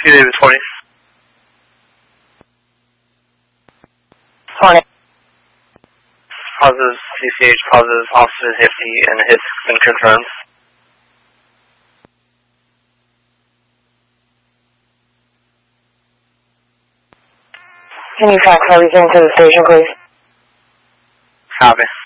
You leave at 20. Hornet. Positive CCH, positive officer safety, and hits been confirmed. Can you fax everything to the station, please? Copy.